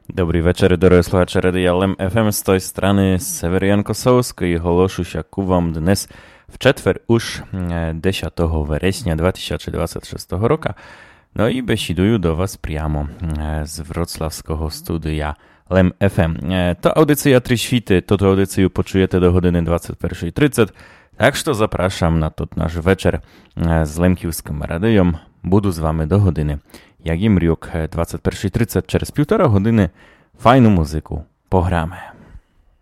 Добрий вечір, дорогі слухачі Радіо Лем FM, з тої сторони Северян Косовський, оголошуся ку вам днес в четвер уж 10 вересня 2026 року. No i besiduję do was priamo z wrocławskiego studia Lem FM. To audycja Trzy Świty, to audycję poczujecie do godziny 21:30, tak że zapraszam na to nasz wieczór z Lemkiewskim Radiem. Budu z wami do godziny, jak im riok 21:30, через 1,5 godziny fajną muzykę pogramy.